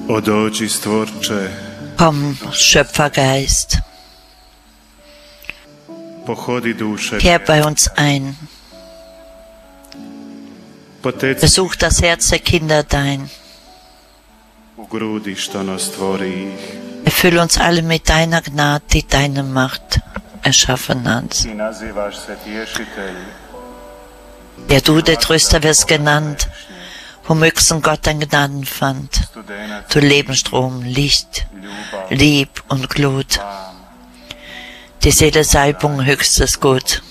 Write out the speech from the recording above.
Komm, Schöpfergeist, kehr bei uns ein. Besuch das Herz der Kinder dein. Erfüll uns alle mit deiner Gnade, die deine Macht erschaffen hat. Ja, du, der Tröster, wirst genannt, vom höchsten Gott ein Gnadenpfand, du Lebensstrom, Licht, Lieb und Glut. Die Seele Salbung, höchstes Gut.